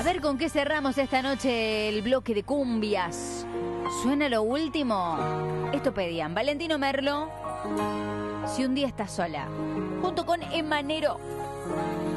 ver con qué cerramos esta noche el bloque de cumbias. ¿Suena lo último? Esto pedían Valentino Merlo, Si un día estás sola, junto con Emanero.